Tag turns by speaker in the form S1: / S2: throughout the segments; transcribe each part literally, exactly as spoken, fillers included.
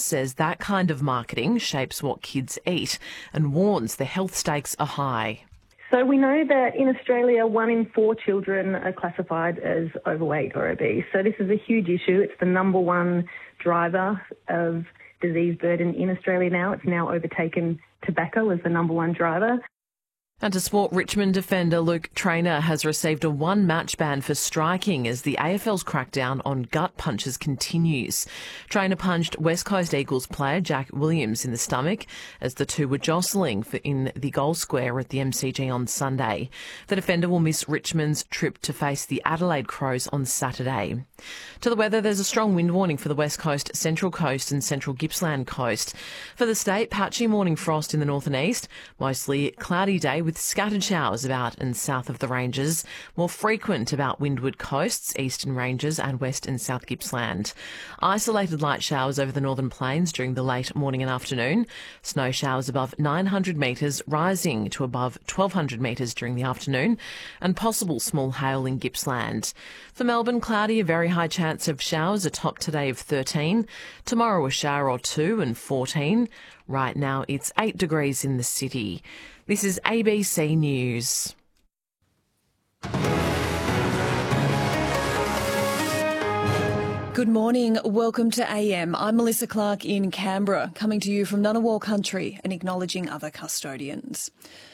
S1: says that kind of marketing shapes what kids eat and warns the health stakes are high.
S2: So we know that in Australia, one in four children are classified as overweight or obese. So this is a huge issue. It's the number one driver of disease burden in Australia now. It's now overtaken tobacco as the number one driver.
S1: And to sport, Richmond defender Luke Traynor has received a one-match ban for striking as the A F L's crackdown on gut punches continues. Traynor punched West Coast Eagles player Jack Williams in the stomach as the two were jostling for in the goal square at the M C G on Sunday. The defender will miss Richmond's trip to face the Adelaide Crows on Saturday. To the weather, there's a strong wind warning for the West Coast, Central Coast and Central Gippsland Coast. For the state, patchy morning frost in the north and east, mostly cloudy day with scattered showers about and south of the ranges, more frequent about windward coasts, eastern ranges and west and south Gippsland. Isolated light showers over the northern plains during the late morning and afternoon. Snow showers above nine hundred metres, rising to above twelve hundred metres during the afternoon, and possible small hail in Gippsland. For Melbourne, cloudy, a very high chance of showers, a top today of thirteen. Tomorrow a shower or two and fourteen. Right now it's eight degrees in the city. This is A B C News.
S3: Good morning. Welcome to A M. I'm Melissa Clark in Canberra, coming to you from Ngunnawal country and acknowledging other custodians.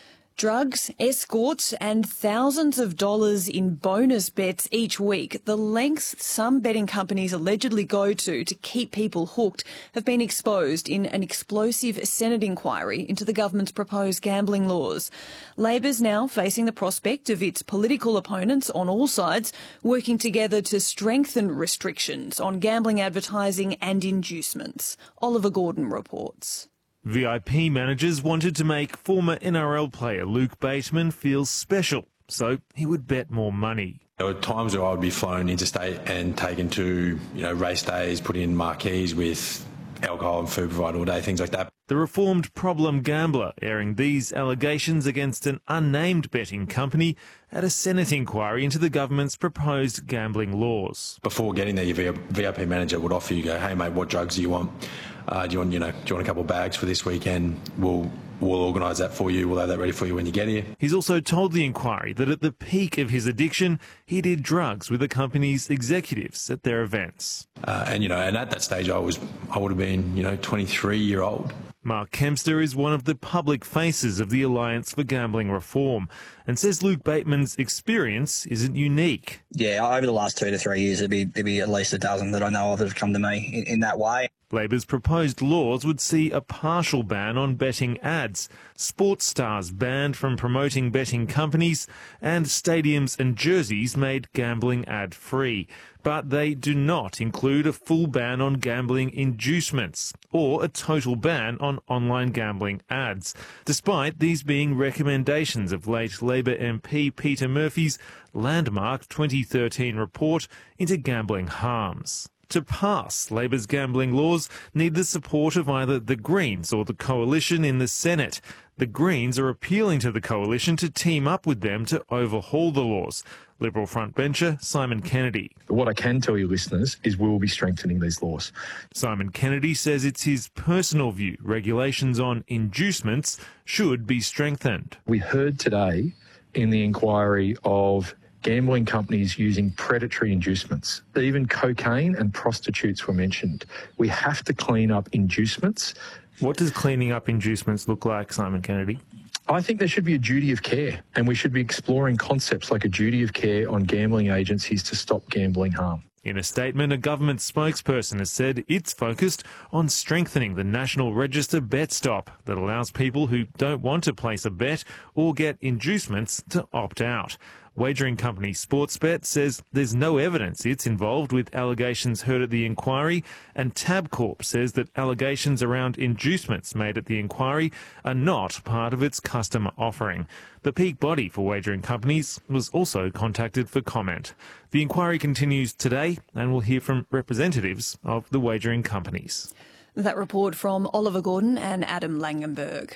S3: Drugs, escorts and thousands of dollars in bonus bets each week, the lengths some betting companies allegedly go to to keep people hooked, have been exposed in an explosive Senate inquiry into the government's proposed gambling laws. Labor's now facing the prospect of its political opponents on all sides working together to strengthen restrictions on gambling advertising and inducements. Oliver Gordon reports.
S4: V I P managers wanted to make former N R L player Luke Bateman feel special, so he would bet more money.
S5: There were times where I would be flown interstate and taken to, you know, race days, put in marquees with alcohol and food provided all day, things like that.
S4: The reformed problem gambler airing these allegations against an unnamed betting company at a Senate inquiry into the government's proposed gambling laws.
S5: Before getting there, your V I P manager would offer you, go, hey mate, what drugs do you want? Uh, do you want, you know, do you want a couple of bags for this weekend? We'll we'll organise that for you. We'll have that ready for you when you get here.
S4: He's also told the inquiry that at the peak of his addiction, he did drugs with the company's executives at their events.
S5: Uh, and you know, and at that stage, I was I would have been, you know, twenty-three year old.
S4: Mark Kempster is one of the public faces of the Alliance for Gambling Reform and says Luke Bateman's experience isn't unique.
S6: Yeah, over the last two to three years, there'd be, there'd be at least a dozen that I know of that have come to me in, in that way.
S4: Labor's proposed laws would see a partial ban on betting ads, sports stars banned from promoting betting companies, and stadiums and jerseys made gambling ad-free. But they do not include a full ban on gambling inducements or a total ban on online gambling ads, despite these being recommendations of late Labor M P Peter Murphy's landmark twenty thirteen report into gambling harms. To pass, Labor's gambling laws need the support of either the Greens or the Coalition in the Senate. The Greens are appealing to the Coalition to team up with them to overhaul the laws. Liberal frontbencher Simon Kennedy.
S7: What I can tell you, listeners, is we will be strengthening these laws.
S4: Simon Kennedy says it's his personal view regulations on inducements should be strengthened.
S7: We heard today in the inquiry of gambling companies using predatory inducements. Even cocaine and prostitutes were mentioned. We have to clean up inducements.
S4: What does cleaning up inducements look like, Simon Kennedy?
S7: I think there should be a duty of care, and we should be exploring concepts like a duty of care on gambling agencies to stop gambling harm.
S4: In a statement, a government spokesperson has said it's focused on strengthening the National Register Bet Stop that allows people who don't want to place a bet or get inducements to opt out. Wagering company Sportsbet says there's no evidence it's involved with allegations heard at the inquiry, and Tabcorp says that allegations around inducements made at the inquiry are not part of its customer offering. The peak body for wagering companies was also contacted for comment. The inquiry continues today, and we'll hear from representatives of the wagering companies.
S3: That report from Oliver Gordon and Adam Langenberg.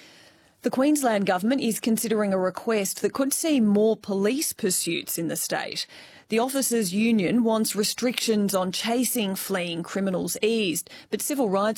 S3: The Queensland Government is considering a request that could see more police pursuits in the state. The Officers' Union wants restrictions on chasing fleeing criminals eased, but civil rights